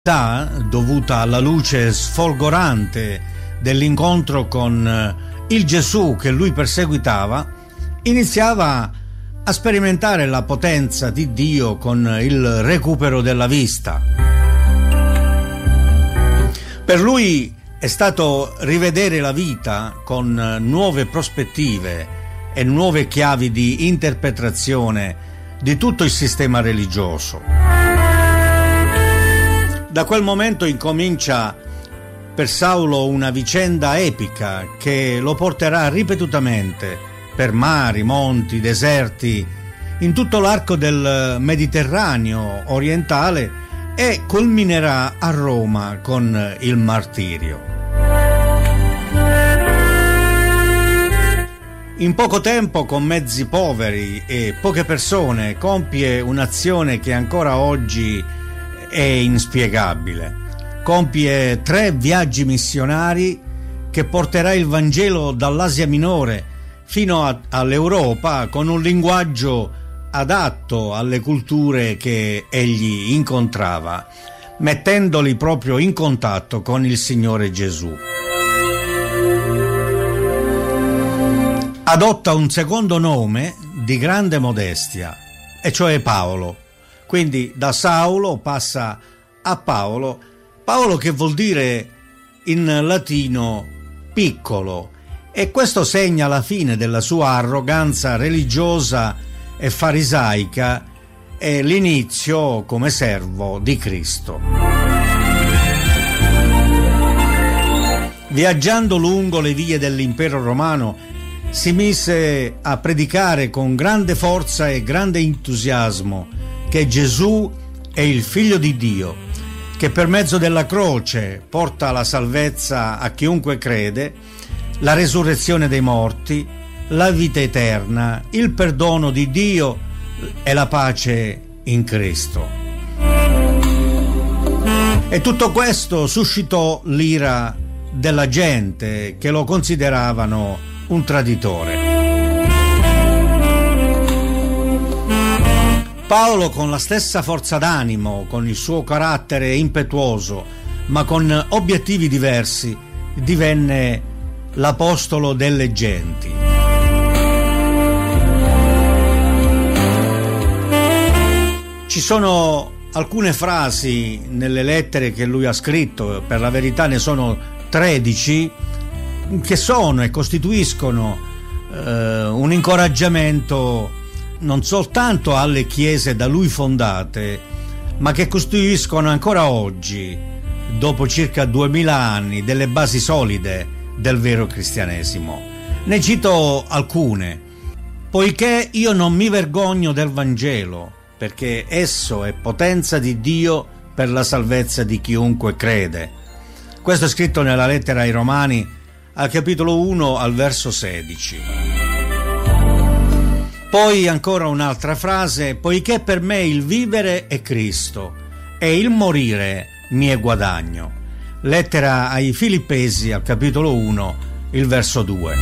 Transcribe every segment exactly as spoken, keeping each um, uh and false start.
dovuta alla luce sfolgorante dell'incontro con il Gesù che lui perseguitava, iniziava a sperimentare la potenza di Dio con il recupero della vista. Per lui è stato rivedere la vita con nuove prospettive e nuove chiavi di interpretazione di tutto il sistema religioso. Da quel momento incomincia per Saulo una vicenda epica che lo porterà ripetutamente per mari, monti, deserti, in tutto l'arco del Mediterraneo orientale e culminerà a Roma con il martirio. In poco tempo, con mezzi poveri e poche persone, compie un'azione che ancora oggi è inspiegabile. Compie tre viaggi missionari che porterà il Vangelo dall'Asia Minore fino a, all'Europa con un linguaggio adatto alle culture che egli incontrava, mettendoli proprio in contatto con il Signore Gesù. Adotta un secondo nome di grande modestia, e cioè Paolo. Quindi da Saulo passa a Paolo, Paolo che vuol dire in latino piccolo, e questo segna la fine della sua arroganza religiosa e farisaica e l'inizio come servo di Cristo. Viaggiando lungo le vie dell'impero romano, si mise a predicare con grande forza e grande entusiasmo che Gesù è il Figlio di Dio, che per mezzo della croce porta la salvezza a chiunque crede, la resurrezione dei morti, la vita eterna, il perdono di Dio e la pace in Cristo. E tutto questo suscitò l'ira della gente che lo consideravano un traditore. Paolo, con la stessa forza d'animo, con il suo carattere impetuoso, ma con obiettivi diversi, divenne l'apostolo delle genti. Ci sono alcune frasi nelle lettere che lui ha scritto, per la verità ne sono tredici, che sono e costituiscono eh, un incoraggiamento non soltanto alle chiese da lui fondate, ma che costituiscono ancora oggi, dopo circa duemila anni, delle basi solide del vero cristianesimo. Ne cito alcune. Poiché io non mi vergogno del Vangelo, perché esso è potenza di Dio per la salvezza di chiunque crede. Questo è scritto nella lettera ai Romani, al capitolo uno, al verso sedici. Poi ancora un'altra frase: poiché per me il vivere è Cristo e il morire mi è guadagno. Lettera ai Filippesi al capitolo uno, il verso due.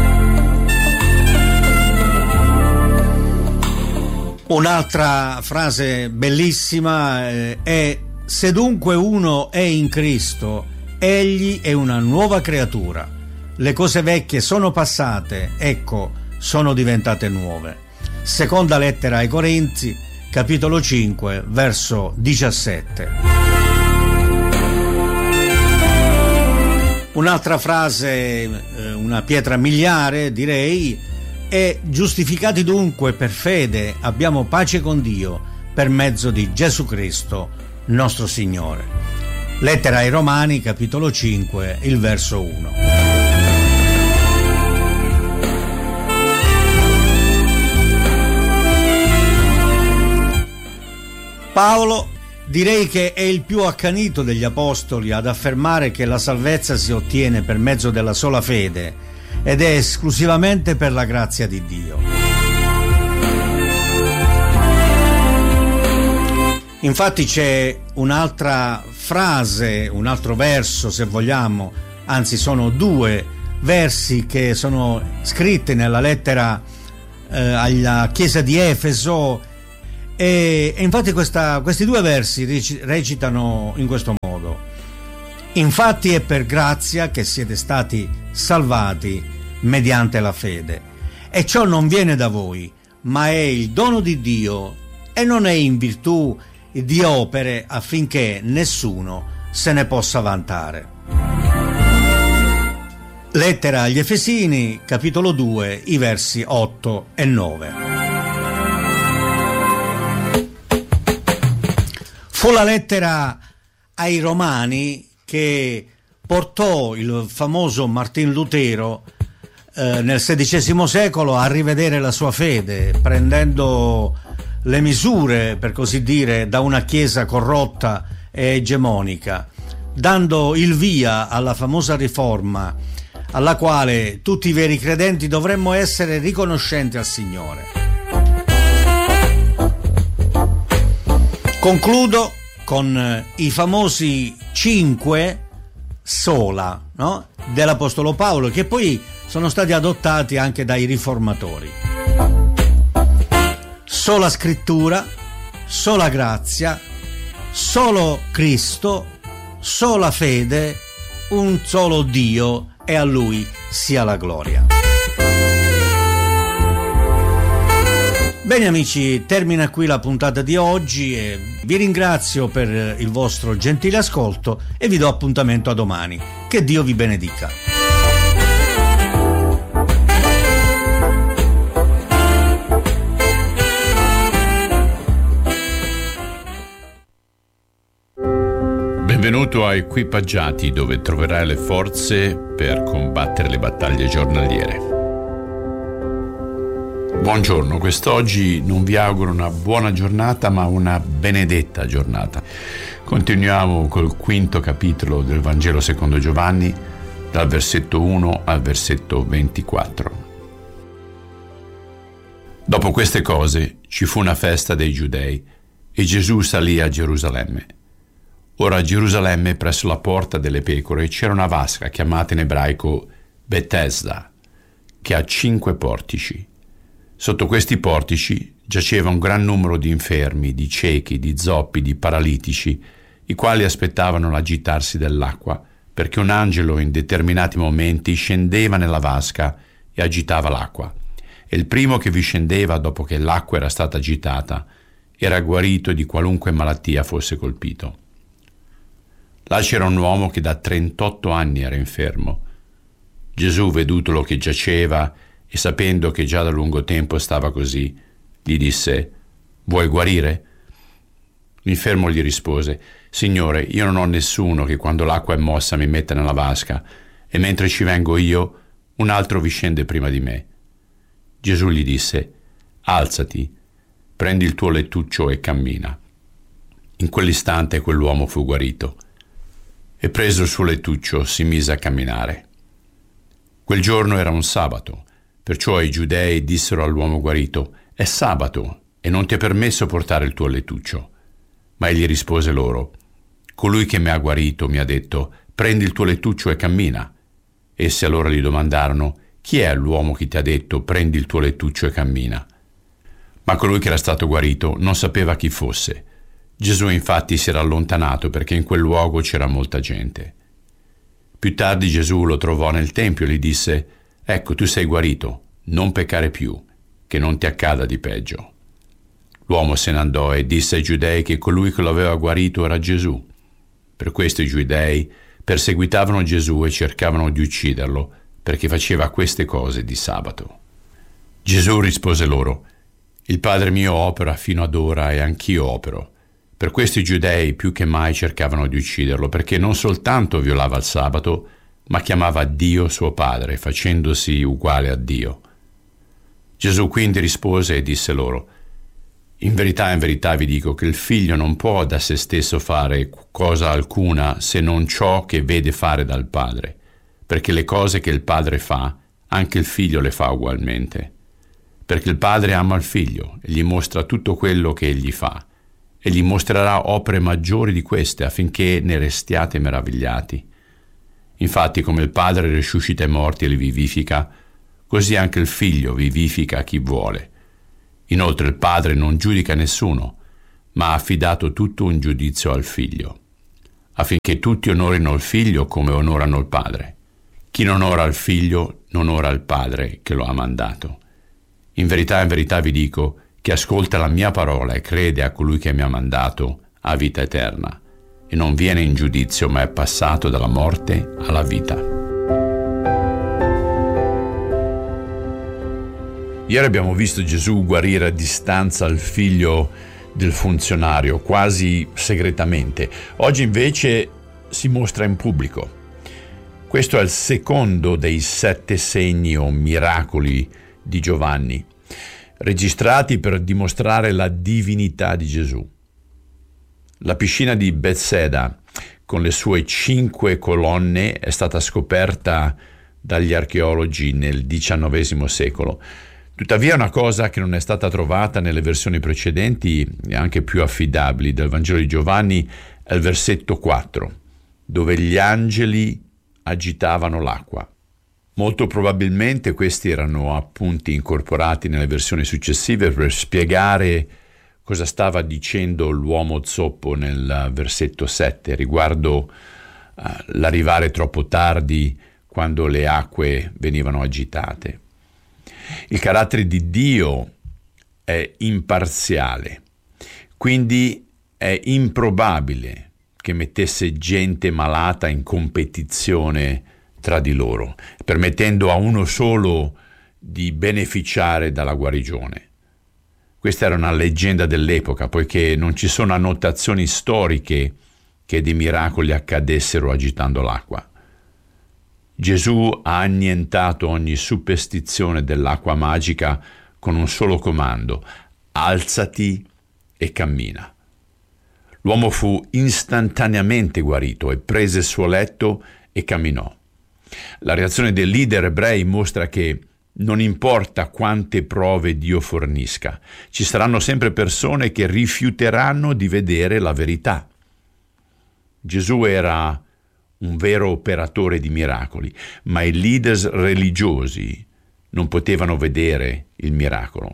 Un'altra frase bellissima eh, è: se dunque uno è in Cristo, egli è una nuova creatura. Le cose vecchie sono passate, ecco, sono diventate nuove. Seconda lettera ai Corinzi, capitolo cinque, verso diciassette. Un'altra frase, una pietra miliare, direi, è: giustificati dunque per fede abbiamo pace con Dio per mezzo di Gesù Cristo, nostro Signore. Lettera ai Romani, capitolo cinque, il verso uno. Paolo direi che è il più accanito degli apostoli ad affermare che la salvezza si ottiene per mezzo della sola fede ed è esclusivamente per la grazia di Dio. Infatti c'è un'altra frase, un altro verso se vogliamo, anzi sono due versi che sono scritti nella lettera eh, alla chiesa di Efeso E, e infatti questa, questi due versi recitano in questo modo: infatti è per grazia che siete stati salvati mediante la fede, e ciò non viene da voi, ma è il dono di Dio, e non è in virtù di opere, affinché nessuno se ne possa vantare. Lettera agli Efesini, capitolo due, i versi otto e nove. Fu la lettera ai Romani che portò il famoso Martin Lutero eh, nel sedicesimo secolo a rivedere la sua fede, prendendo le misure, per così dire, da una chiesa corrotta e egemonica, dando il via alla famosa riforma alla quale tutti i veri credenti dovremmo essere riconoscenti al Signore. Concludo con i famosi cinque sola, no? dell'Apostolo Paolo, che poi sono stati adottati anche dai riformatori. Sola scrittura, sola grazia, solo Cristo, sola fede, un solo Dio, e a Lui sia la gloria. Bene amici, termina qui la puntata di oggi e vi ringrazio per il vostro gentile ascolto e vi do appuntamento a domani. Che Dio vi benedica. Benvenuto a Equipaggiati, dove troverai le forze per combattere le battaglie giornaliere. Buongiorno, quest'oggi non vi auguro una buona giornata, ma una benedetta giornata. Continuiamo col quinto capitolo del Vangelo secondo Giovanni, dal versetto uno al versetto ventiquattro. Dopo queste cose ci fu una festa dei Giudei e Gesù salì a Gerusalemme. Ora a Gerusalemme, presso la porta delle pecore, c'era una vasca chiamata in ebraico Betesda, che ha cinque portici. Sotto questi portici giaceva un gran numero di infermi, di ciechi, di zoppi, di paralitici, i quali aspettavano l'agitarsi dell'acqua, perché un angelo in determinati momenti scendeva nella vasca e agitava l'acqua. E il primo che vi scendeva dopo che l'acqua era stata agitata era guarito di qualunque malattia fosse colpito. Là c'era un uomo che da trentotto anni era infermo. Gesù, vedutolo che giaceva e sapendo che già da lungo tempo stava così, gli disse: «Vuoi guarire?» L'infermo gli rispose: «Signore, io non ho nessuno che quando l'acqua è mossa mi metta nella vasca, e mentre ci vengo io, un altro vi scende prima di me». Gesù gli disse: «Alzati, prendi il tuo lettuccio e cammina». In quell'istante quell'uomo fu guarito, e preso il suo lettuccio si mise a camminare. Quel giorno era un sabato, perciò i giudei dissero all'uomo guarito: «È sabato e non ti è permesso portare il tuo lettuccio». Ma egli rispose loro: «Colui che mi ha guarito mi ha detto: prendi il tuo lettuccio e cammina». Essi allora gli domandarono: «Chi è l'uomo che ti ha detto: prendi il tuo lettuccio e cammina?» Ma colui che era stato guarito non sapeva chi fosse. Gesù infatti si era allontanato perché in quel luogo c'era molta gente. Più tardi Gesù lo trovò nel tempio e gli disse: «Ecco, tu sei guarito, non peccare più, che non ti accada di peggio». L'uomo se ne andò e disse ai giudei che colui che lo aveva guarito era Gesù. Per questo i giudei perseguitavano Gesù e cercavano di ucciderlo, perché faceva queste cose di sabato. Gesù rispose loro: «Il Padre mio opera fino ad ora e anch'io opero». Per questo i giudei più che mai cercavano di ucciderlo, perché non soltanto violava il sabato, ma chiamava Dio suo Padre, facendosi uguale a Dio. Gesù quindi rispose e disse loro: «In verità, in verità vi dico che il figlio non può da se stesso fare cosa alcuna se non ciò che vede fare dal Padre, perché le cose che il Padre fa, anche il figlio le fa ugualmente. Perché il Padre ama il figlio e gli mostra tutto quello che egli fa, e gli mostrerà opere maggiori di queste, affinché ne restiate meravigliati. Infatti, come il Padre risuscita i morti e li vivifica, così anche il Figlio vivifica chi vuole. Inoltre il Padre non giudica nessuno, ma ha affidato tutto un giudizio al Figlio, affinché tutti onorino il Figlio come onorano il Padre. Chi non onora il Figlio non onora il Padre che lo ha mandato. In verità, in verità vi dico, chi ascolta la mia parola e crede a colui che mi ha mandato ha vita eterna, e non viene in giudizio, ma è passato dalla morte alla vita. Ieri abbiamo visto Gesù guarire a distanza il figlio del funzionario, quasi segretamente. Oggi invece si mostra in pubblico. Questo è il secondo dei sette segni o miracoli di Giovanni, registrati per dimostrare la divinità di Gesù. La piscina di Bethesda, con le sue cinque colonne, è stata scoperta dagli archeologi nel diciannovesimo secolo. Tuttavia una cosa che non è stata trovata nelle versioni precedenti e anche più affidabili del Vangelo di Giovanni è il versetto quattro, dove gli angeli agitavano l'acqua. Molto probabilmente questi erano appunti incorporati nelle versioni successive per spiegare cosa stava dicendo l'uomo zoppo nel versetto sette riguardo uh, l'arrivare troppo tardi quando le acque venivano agitate. Il carattere di Dio è imparziale, quindi è improbabile che mettesse gente malata in competizione tra di loro, permettendo a uno solo di beneficiare dalla guarigione. Questa era una leggenda dell'epoca, poiché non ci sono annotazioni storiche che dei miracoli accadessero agitando l'acqua. Gesù ha annientato ogni superstizione dell'acqua magica con un solo comando: alzati e cammina. L'uomo fu istantaneamente guarito e prese il suo letto e camminò. La reazione dei leader ebrei mostra che non importa quante prove Dio fornisca, ci saranno sempre persone che rifiuteranno di vedere la verità. Gesù era un vero operatore di miracoli, ma i leader religiosi non potevano vedere il miracolo.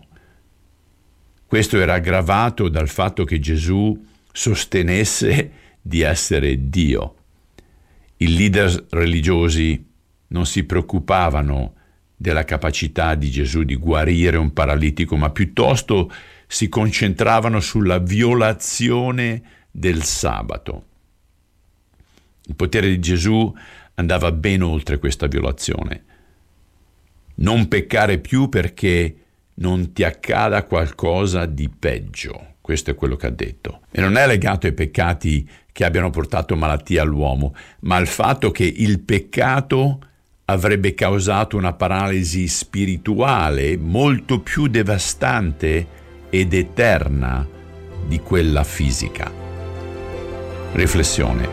Questo era aggravato dal fatto che Gesù sostenesse di essere Dio. I leader religiosi non si preoccupavano della capacità di Gesù di guarire un paralitico, ma piuttosto si concentravano sulla violazione del sabato. Il potere di Gesù andava ben oltre questa violazione. Non peccare più perché non ti accada qualcosa di peggio. Questo è quello che ha detto. E non è legato ai peccati che abbiano portato malattia all'uomo, ma al fatto che il peccato avrebbe causato una paralisi spirituale molto più devastante ed eterna di quella fisica. Riflessione.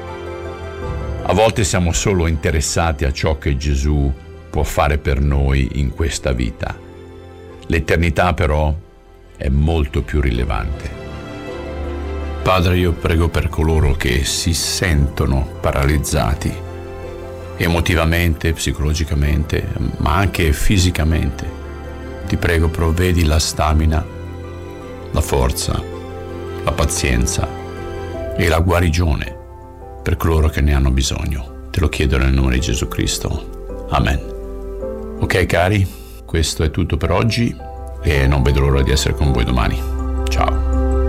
A volte siamo solo interessati a ciò che Gesù può fare per noi in questa vita. L'eternità però è molto più rilevante. Padre, io prego per coloro che si sentono paralizzati emotivamente, psicologicamente, ma anche fisicamente. Ti prego, provvedi la stamina, la forza, la pazienza e la guarigione per coloro che ne hanno bisogno. Te lo chiedo nel nome di Gesù Cristo. Amen. Ok cari, questo è tutto per oggi e non vedo l'ora di essere con voi domani. Ciao.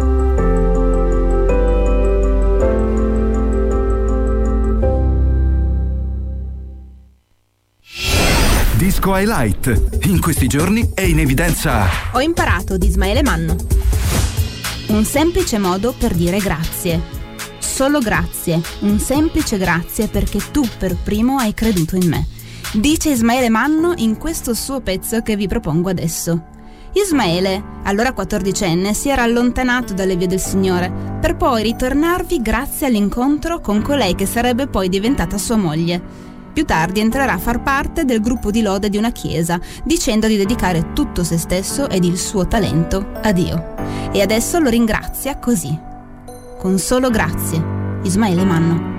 Disco Highlight. In questi giorni è in evidenza Ho imparato di Ismaele Manno. Un semplice modo per dire grazie. Solo grazie. Un semplice grazie perché tu per primo hai creduto in me. Dice Ismaele Manno in questo suo pezzo che vi propongo adesso. Ismaele, allora quattordicenne, si era allontanato dalle vie del Signore per poi ritornarvi grazie all'incontro con colei che sarebbe poi diventata sua moglie. Più tardi entrerà a far parte del gruppo di lode di una chiesa, dicendo di dedicare tutto se stesso ed il suo talento a Dio. E adesso lo ringrazia così. Con solo grazie. Ismaele Manno.